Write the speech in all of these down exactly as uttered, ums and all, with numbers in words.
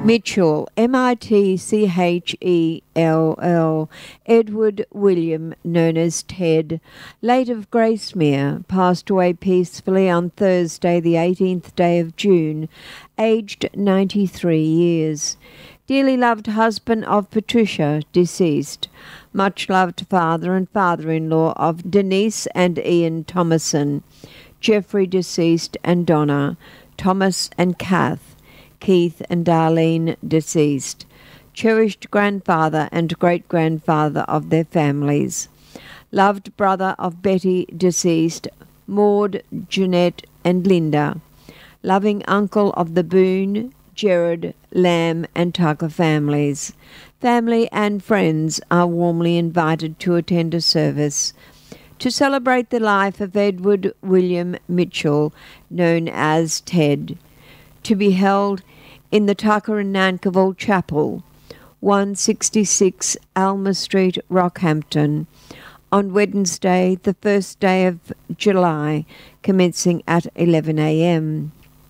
Mitchell, M I T C H E L L, Edward William, known as Ted, late of Gracemere, passed away peacefully on Thursday, the eighteenth day of June, aged ninety-three years. Dearly loved husband of Patricia, deceased. Much loved father and father-in-law of Denise and Ian Thomason. Jeffrey, deceased, and Donna. Thomas and Kath. Keith and Darlene, deceased. Cherished grandfather and great-grandfather of their families. Loved brother of Betty, deceased. Maud, Jeanette, and Linda. Loving uncle of the Boone, Gerard, Lamb, and Tucker families. Family and friends are warmly invited to attend a service to celebrate the life of Edward William Mitchell, known as Ted, to be held in the Tucker and Nankerville Chapel, one sixty-six Alma Street, Rockhampton, on Wednesday, the first day of July, commencing at eleven a m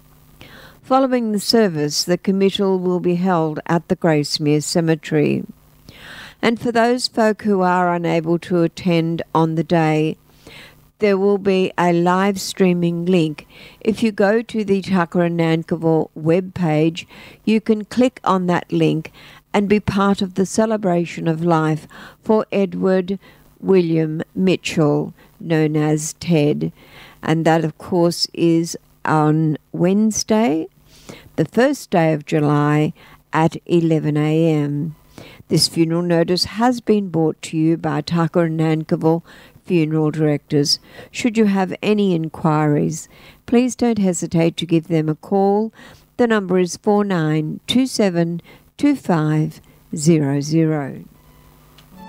Following the service, the committal will be held at the Gracemere Cemetery. And for those folk who are unable to attend on the day, there will be a live streaming link. If you go to the Tucker and Nankerville webpage, you can click on that link and be part of the celebration of life for Edward William Mitchell, known as Ted. And that, of course, is on Wednesday, the first day of July, at eleven a m This funeral notice has been brought to you by Tucker and Nankerville Funeral Directors. Should you have any inquiries, please don't hesitate to give them a call. The number is four nine two seven two five zero zero.